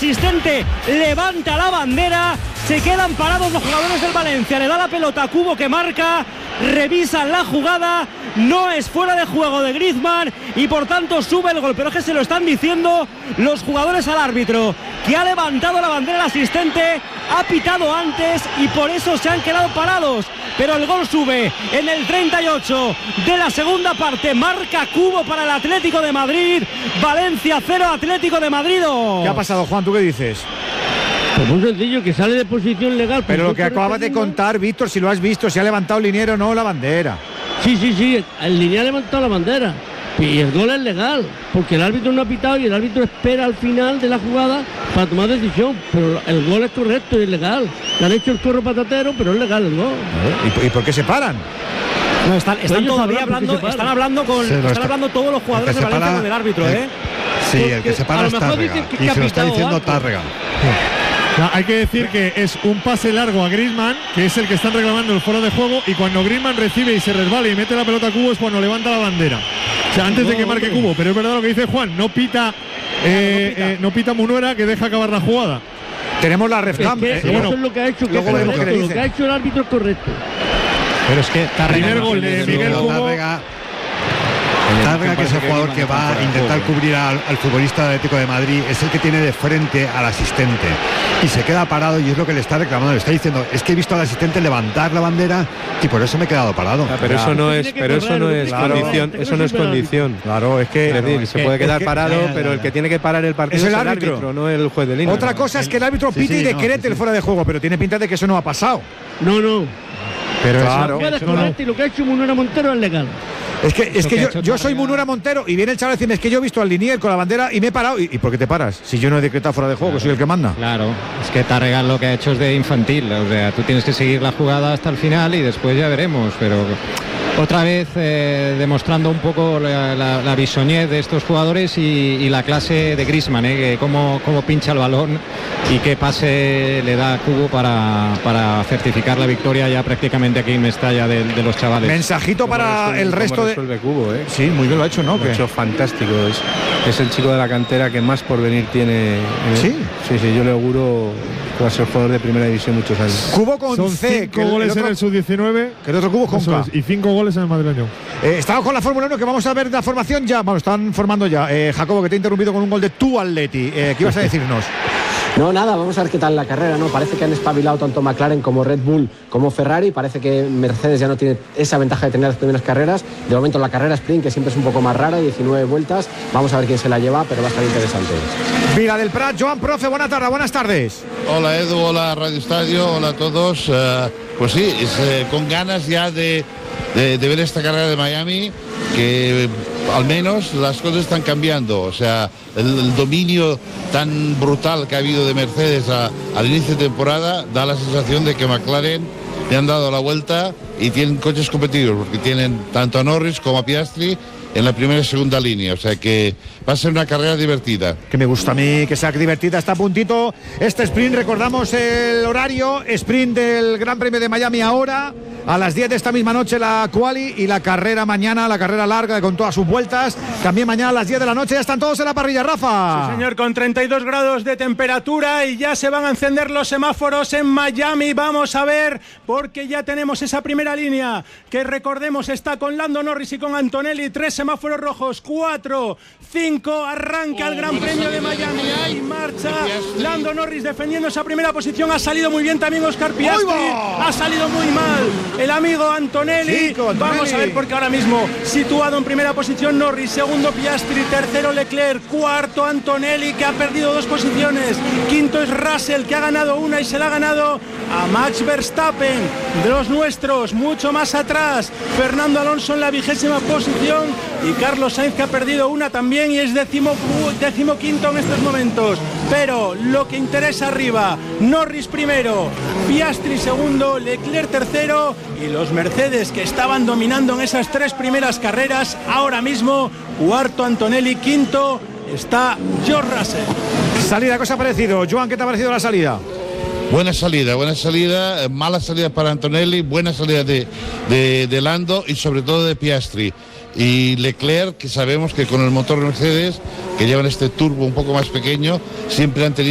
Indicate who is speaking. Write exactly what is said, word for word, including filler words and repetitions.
Speaker 1: asistente levanta la bandera, se quedan parados los jugadores del Valencia, le da la pelota a Kubo que marca, revisan la jugada, no es fuera de juego de Griezmann y por tanto sube el gol, pero es que se lo están diciendo los jugadores al árbitro, que ha levantado la bandera el asistente, ha pitado antes y por eso se han quedado parados, pero el gol sube en el treinta y ocho de la segunda parte, marca Kubo para el Atlético de Madrid, Valencia cero, Atlético de Madrid.
Speaker 2: ¿Qué ha pasado, Juan? ¿Tú qué dices?
Speaker 3: Pues muy sencillo, que sale de posición legal.
Speaker 2: Pero lo que acabas de contar, Víctor, si lo has visto, si ha levantado Liniero o no la bandera.
Speaker 3: Sí, sí, sí, el Liniero ha levantado la bandera y el gol es legal, porque el árbitro no ha pitado y el árbitro espera al final de la jugada para tomar decisión, pero el gol es correcto y es legal. Le han hecho el corro patatero, pero es legal el gol.
Speaker 2: ¿Y, y por qué se paran?
Speaker 1: No, están, están todavía hablando, están hablando con,
Speaker 4: sí,
Speaker 1: están
Speaker 4: está,
Speaker 1: hablando todos los jugadores de Valencia con el árbitro, ¿eh?
Speaker 4: Sí,
Speaker 3: porque
Speaker 4: el que se para es Tárrega, y se lo está diciendo Tárrega.
Speaker 5: No, hay que decir que es un pase largo a Griezmann, que es el que están reclamando el fuera de juego, y cuando Griezmann recibe y se resbala y mete la pelota a Kubo es cuando levanta la bandera. O sea, antes de que marque Kubo, pero es verdad lo que dice Juan, no pita, eh, no, pita. Eh, no pita Munuera, que deja acabar la jugada.
Speaker 2: Tenemos la refcam.
Speaker 3: Es que
Speaker 2: eh,
Speaker 3: eso
Speaker 2: bueno,
Speaker 3: es lo que ha hecho, que
Speaker 2: luego
Speaker 3: es
Speaker 2: veremos
Speaker 3: correcto,
Speaker 2: qué le
Speaker 3: lo que ha hecho el árbitro es correcto.
Speaker 4: Pero es que Tárrega,
Speaker 5: primer gol de Miguel Kubo.
Speaker 4: Tárrega, Tárrega, que es el jugador que va a intentar cubrir al, al futbolista del Atlético de Madrid, es el que tiene de frente al asistente y se queda parado y es lo que le está reclamando, le está diciendo, es que he visto al asistente levantar la bandera y por eso me he quedado parado.
Speaker 6: Ah, pero eso no es, pero eso no es
Speaker 3: claro,
Speaker 6: condición, eso no es condición.
Speaker 2: Claro, es que,
Speaker 6: es decir,
Speaker 2: claro, es
Speaker 6: se
Speaker 2: que,
Speaker 6: puede quedar
Speaker 2: que,
Speaker 6: parado,
Speaker 2: ya, ya,
Speaker 6: pero
Speaker 2: ya.
Speaker 6: el que tiene que parar el partido
Speaker 2: es el,
Speaker 6: es el
Speaker 2: árbitro.
Speaker 6: árbitro, no el juez de línea.
Speaker 2: Otra cosa es que el árbitro
Speaker 4: sí,
Speaker 2: pite
Speaker 4: sí,
Speaker 2: y
Speaker 4: no,
Speaker 2: decrete
Speaker 4: sí,
Speaker 2: el
Speaker 4: sí.
Speaker 2: fuera de juego, pero tiene pinta de que eso no ha pasado.
Speaker 3: No, no.
Speaker 2: Pero
Speaker 3: claro,
Speaker 2: eso,
Speaker 3: es correcto y lo que ha hecho Munuera Montero es legal.
Speaker 2: Es que, es que yo, yo soy Munuera Montero y viene el chaval a decirme, es que yo he visto al Linier con la bandera y me he parado. ¿Y, y por qué te paras? Si yo no he decretado fuera de juego,
Speaker 7: claro,
Speaker 2: que soy el que manda.
Speaker 7: Claro, es que Tárrega lo que ha hecho es de infantil, o sea, tú tienes que seguir la jugada hasta el final y después ya veremos, pero otra vez eh, demostrando un poco la, la, la bisoñez de estos jugadores y, y la clase de Griezmann, eh, que cómo, cómo pincha el balón y qué pase le da a Kubo para, para certificar la victoria ya prácticamente aquí en Mestalla de, de los chavales.
Speaker 2: Mensajito para
Speaker 6: resuelve,
Speaker 2: el resto de...
Speaker 6: Kubo, ¿eh?
Speaker 2: Sí, muy bien lo ha hecho, ¿no?
Speaker 6: Lo ha hecho fantástico, es, es el chico de la cantera que más por venir tiene. Eh,
Speaker 2: ¿Sí?
Speaker 6: Sí, sí, yo le auguro que va a ser jugador de primera división muchos años.
Speaker 2: Kubo con
Speaker 5: Son
Speaker 2: C,
Speaker 5: cinco
Speaker 2: que el,
Speaker 5: goles
Speaker 2: el otro,
Speaker 5: en el sub diecinueve,
Speaker 2: que el otro Kubo con K.
Speaker 5: y cinco goles en el madrileño.
Speaker 2: Eh, estamos con la Fórmula uno, que vamos a ver la formación ya. Bueno, están formando ya. Eh, Jacobo, que te he interrumpido con un gol de tu Atleti. Eh, ¿Qué ibas a decirnos?
Speaker 8: No, nada, vamos a ver qué tal la carrera, ¿no? Parece que han espabilado tanto McLaren como Red Bull como Ferrari. Parece que Mercedes ya no tiene esa ventaja de tener las primeras carreras. De momento la carrera sprint, que siempre es un poco más rara, diecinueve vueltas. Vamos a ver quién se la lleva, pero va a estar interesante.
Speaker 2: Vila del Prat, Joan Profe, buena tarde, buenas tardes.
Speaker 9: Hola Edu, hola Radio Estadio, hola a todos. Uh, pues sí, es, eh, con ganas ya de, de, de ver esta carrera de Miami, que al menos las cosas están cambiando, o sea, el, el dominio tan brutal que ha habido de Mercedes a, al inicio de temporada da la sensación de que McLaren le han dado la vuelta y tienen coches competitivos, porque tienen tanto a Norris como a Piastri en la primera y segunda línea, o sea que va a ser una carrera divertida.
Speaker 2: Que me gusta a mí que sea divertida, está a puntito este sprint. Recordamos el horario, sprint del Gran Premio de Miami ahora, a las diez de esta misma noche la quali y la carrera mañana, la carrera larga con todas sus vueltas, también mañana a las diez de la noche. Ya están todos en la parrilla, Rafa.
Speaker 1: Sí, señor, con treinta y dos grados de temperatura y ya se van a encender los semáforos en Miami. Vamos a ver, porque ya tenemos esa primera línea que, recordemos, está con Lando Norris y con Antonelli. Tres semáforos rojos, cuatro, cinco, arranca el Gran Premio de Miami. Ahí marcha Lando Norris defendiendo esa primera posición. Ha salido muy bien también Oscar Piastri, ha salido muy mal el amigo Antonelli.
Speaker 2: Chico, Antonelli.
Speaker 1: Vamos a ver, porque ahora mismo situado en primera posición Norris, segundo Piastri, tercero Leclerc, cuarto Antonelli, que ha perdido dos posiciones, quinto es Russell, que ha ganado una y se la ha ganado a Max Verstappen, de los nuestros, mucho más atrás Fernando Alonso en la vigésima posición y Carlos Sainz, que ha perdido una también y es décimo, décimo quinto en estos momentos. Pero lo que interesa arriba, Norris primero, Piastri segundo, Leclerc tercero y los Mercedes, que estaban dominando en esas tres primeras carreras, ahora mismo cuarto Antonelli, quinto está George Russell.
Speaker 2: Salida, cosa parecido. Joan, ¿qué te ha parecido la salida?
Speaker 9: Buena salida, buena salida, mala salida para Antonelli, buena salida de, de, de Lando y sobre todo de Piastri. Y Leclerc, que sabemos que con el motor Mercedes, que llevan este turbo un poco más pequeño, siempre han tenido